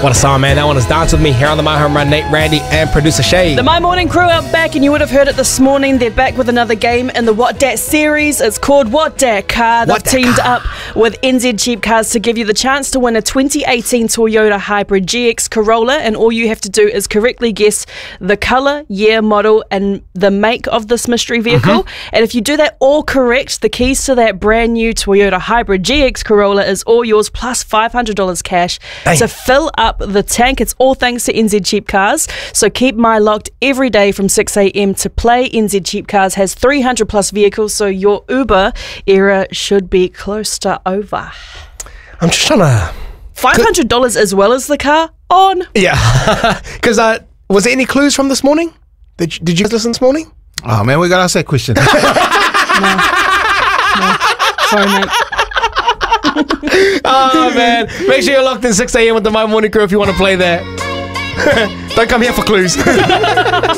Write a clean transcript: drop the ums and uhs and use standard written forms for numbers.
What a song, man. That one is Dance With Me here on the My Home Run. Nate, Randy, and producer Shay. The My Morning crew are back, and you would have heard it this morning. They're back with another game in the What Dat series. It's called What Dat Car. They've teamed up with NZ Cheap Cars to give you the chance to win a 2018 Toyota Hybrid GX Corolla, and all you have to do is correctly guess the colour, year, model, and the make of this mystery vehicle. And if you do that all correct, the keys to that brand new Toyota Hybrid GX Corolla is all yours, plus $500 cash to fill up the tank. It's all thanks to NZ Cheap Cars. So keep My Locked every day from 6 a.m. to play. NZ Cheap Cars has 300 plus vehicles, so your Uber era should be close to over. I'm just trying to... $500 as well as the car on. Yeah. Because was there any clues from this morning? Did you guys listen this morning? Oh, man, we got to ask that question. No. Sorry, mate. Oh, man. Make sure you're locked in 6 a.m. with the My Morning Crew if you want to play that. Don't come here for clues.